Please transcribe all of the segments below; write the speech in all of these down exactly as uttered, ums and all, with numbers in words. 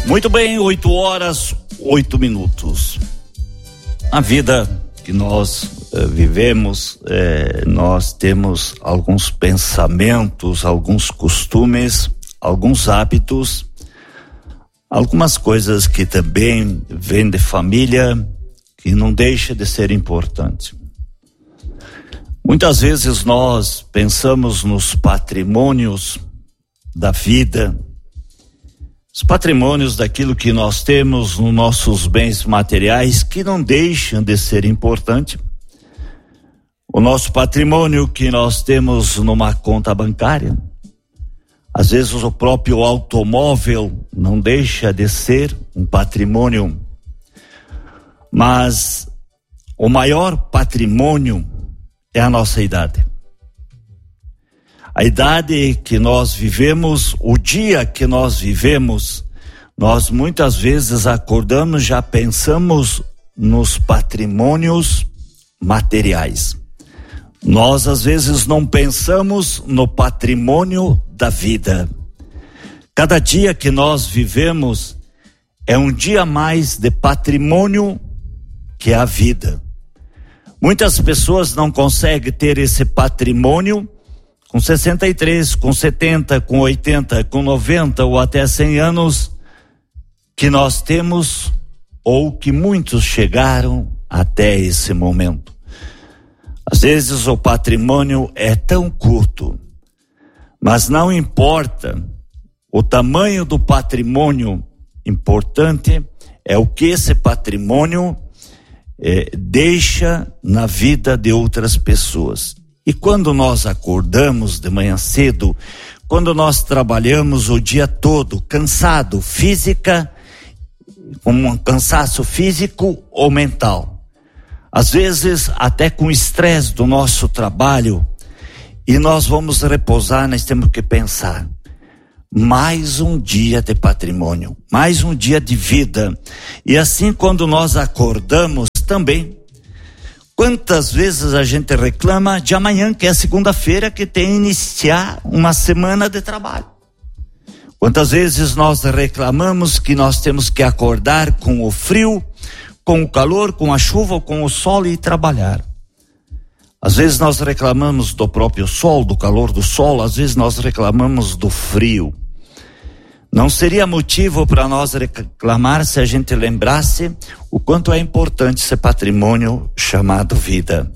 Muito bem, oito horas, oito minutos. A vida que nós eh, vivemos, eh, nós temos alguns pensamentos, alguns costumes, alguns hábitos, algumas coisas que também vêm de família, que não deixa de ser importante. Muitas vezes nós pensamos nos patrimônios da vida, os patrimônios daquilo que nós temos nos nossos bens materiais, que não deixam de ser importante. O nosso patrimônio que nós temos numa conta bancária, às vezes o próprio automóvel não deixa de ser um patrimônio, mas o maior patrimônio é a nossa idade. A idade que nós vivemos, o dia que nós vivemos, nós muitas vezes acordamos, já pensamos nos patrimônios materiais. Nós às vezes não pensamos no patrimônio da vida. Cada dia que nós vivemos é um dia mais de patrimônio que é a vida. Muitas pessoas não conseguem ter esse patrimônio com sessenta e três, com setenta, com oitenta, com noventa ou até cem anos que nós temos, ou que muitos chegaram até esse momento. Às vezes o patrimônio é tão curto, mas não importa o tamanho do patrimônio, importante é o que esse patrimônio eh, deixa na vida de outras pessoas. E quando nós acordamos de manhã cedo, quando nós trabalhamos o dia todo, cansado, física, com um cansaço físico ou mental, às vezes até com estresse do nosso trabalho, e nós vamos repousar, nós temos que pensar, mais um dia de patrimônio, mais um dia de vida. E assim, quando nós acordamos também, quantas vezes a gente reclama de amanhã, que é segunda-feira, que tem que iniciar uma semana de trabalho. Quantas vezes nós reclamamos que nós temos que acordar com o frio, com o calor, com a chuva, com o sol e trabalhar. Às vezes nós reclamamos do próprio sol, do calor do sol, às vezes nós reclamamos do frio. Não seria motivo para nós reclamar se a gente lembrasse o quanto é importante esse patrimônio chamado vida.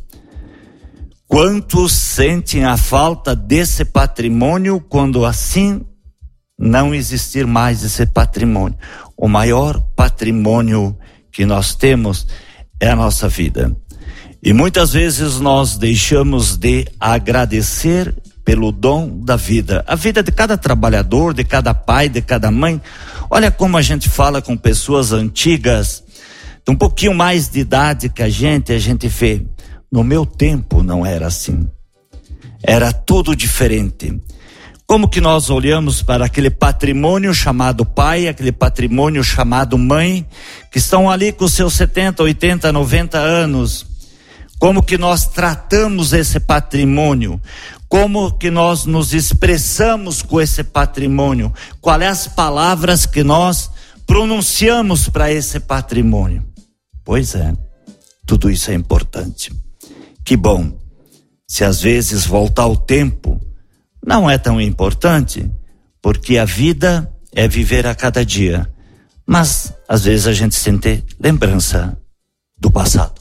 Quantos sentem a falta desse patrimônio quando assim não existir mais esse patrimônio? O maior patrimônio que nós temos é a nossa vida. E muitas vezes nós deixamos de agradecer pelo dom da vida, a vida de cada trabalhador, de cada pai, de cada mãe. Olha como a gente fala com pessoas antigas, de um pouquinho mais de idade que a gente, a gente vê, no meu tempo não era assim, era tudo diferente. Como que nós olhamos para aquele patrimônio chamado pai, aquele patrimônio chamado mãe, que estão ali com seus setenta, oitenta, noventa anos, como que nós tratamos esse patrimônio, como que nós nos expressamos com esse patrimônio, quais as palavras que nós pronunciamos para esse patrimônio. Pois é, tudo isso é importante. Que bom, se às vezes voltar o tempo não é tão importante, porque a vida é viver a cada dia, mas às vezes a gente sente lembrança do passado.